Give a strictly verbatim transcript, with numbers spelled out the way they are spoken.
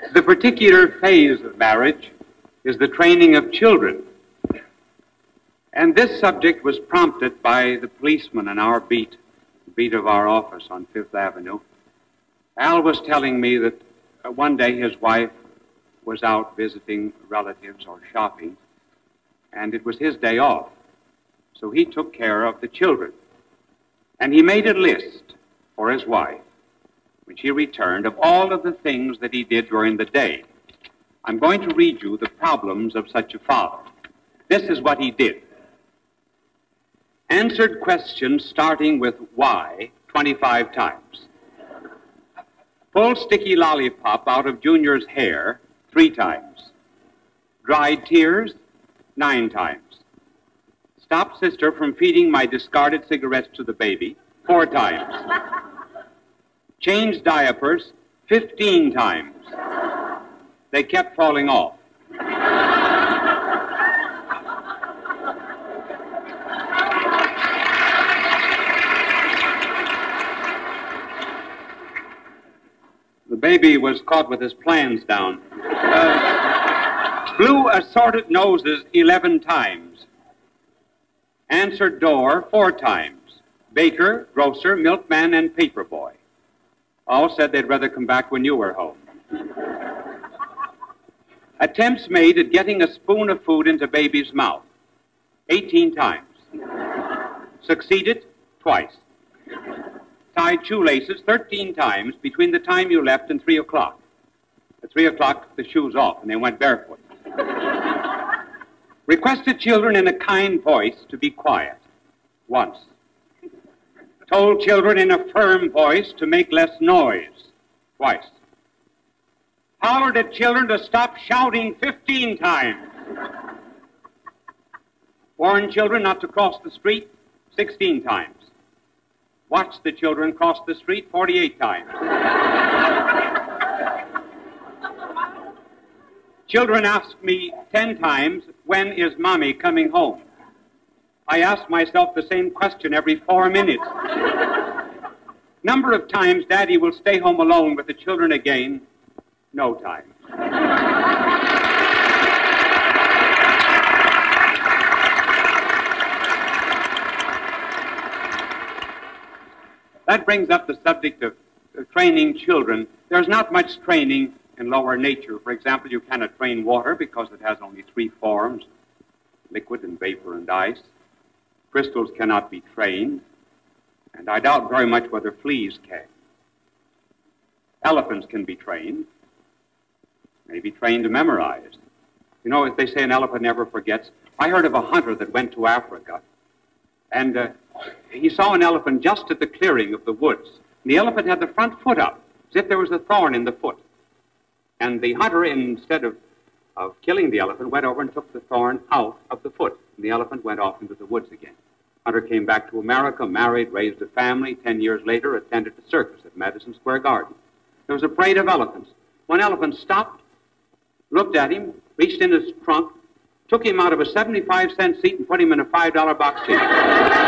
The particular phase of marriage is the training of children. And this subject was prompted by the policeman in our beat, the beat of our office on Fifth Avenue. Al was telling me that uh, one day his wife was out visiting relatives or shopping, and it was his day off. So he took care of the children. And he made a list for his wife, when she returned, of all of the things that he did during the day. I'm going to read you the problems of such a father. This is what he did. Answered questions starting with why twenty-five times. Pull sticky lollipop out of Junior's hair three times. Dried tears nine times. Stop sister from feeding my discarded cigarettes to the baby four times. Change diapers fifteen times. They kept falling off. The baby was caught with his plans down. Uh, blew assorted noses eleven times. Answered door four times. Baker, grocer, milkman, and paper boy. All said they'd rather come back when you were home. Attempts made at getting a spoon of food into baby's mouth. eighteen times. Succeeded twice. Tied shoelaces thirteen times between the time you left and three o'clock. At three o'clock, the shoes off, and they went barefoot. Requested children in a kind voice to be quiet. Once. Told children in a firm voice to make less noise. Twice. Hollered at children to stop shouting fifteen times. Warned children not to cross the street sixteen times. Watched the children cross the street forty-eight times. Children asked me ten times, when is Mommy coming home? I ask myself the same question every four minutes. Number of times Daddy will stay home alone with the children again, no time. That brings up the subject of uh, training children. There's not much training in lower nature. For example, you cannot train water because it has only three forms, liquid and vapor and ice. Crystals cannot be trained, and I doubt very much whether fleas can. Elephants can be trained, may be trained to memorize. You know, if they say an elephant never forgets, I heard of a hunter that went to Africa, and uh, he saw an elephant just at the clearing of the woods. And the elephant had the front foot up, as if there was a thorn in the foot. And the hunter, instead of, of killing the elephant, went over and took the thorn out of the foot. And the elephant went off into the woods again. Hunter came back to America, married, raised a family. Ten years later, attended a circus at Madison Square Garden. There was a parade of elephants. One elephant stopped, looked at him, reached in his trunk, took him out of a seventy-five cent seat and put him in a five dollar box seat.